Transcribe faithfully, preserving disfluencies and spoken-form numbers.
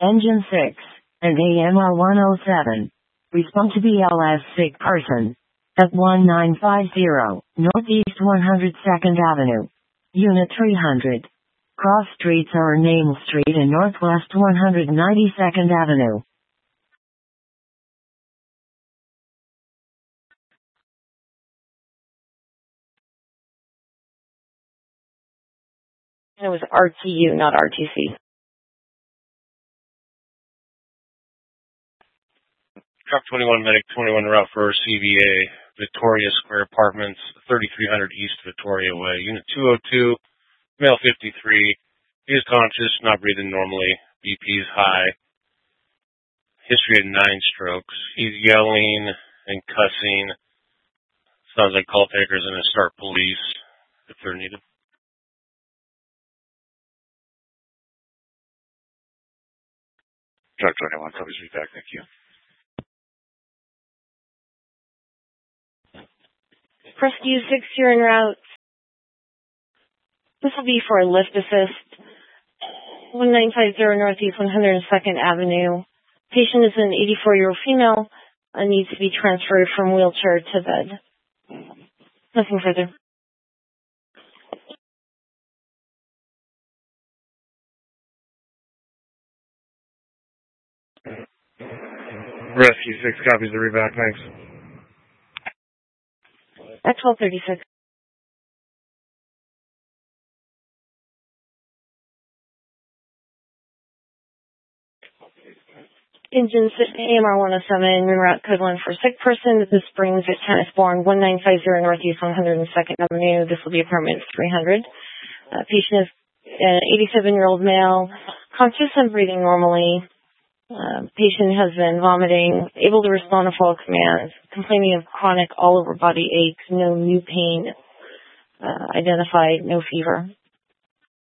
Engine six, and A M R one oh seven. Respond to B L S sick person. At one nine five zero, Northeast one hundred second Avenue. Unit three hundred. Cross streets are Name Street and Northwest one hundred ninety-second Avenue. It was R T U, not R T C. Truck twenty-one, Medic twenty-one, route for C V A, Victoria Square Apartments, thirty-three hundred East Victoria Way, Unit two oh two, male fifty-three. He is conscious, not breathing normally. B P is high. History of nine strokes. He's yelling and cussing. Sounds like call takers and to start police if they're needed. Truck twenty-one, copies me back, thank you. Rescue six, you're en route. This will be for a lift assist. one nine five zero Northeast one hundred second Avenue. Patient is an eighty-four-year-old female and needs to be transferred from wheelchair to bed. Nothing further. Rescue six, copies the reback, thanks. At twelve thirty-six. Engine A M R one oh seven, en route code one for sick person. This is Springs at Tennisbourne, one nine five zero Northeast one hundred second Avenue. This will be apartment three hundred. Uh, patient is an eighty-seven-year-old male, conscious and breathing normally. Uh, patient has been vomiting, able to respond to full commands, complaining of chronic all-over body aches, no new pain uh, identified, no fever.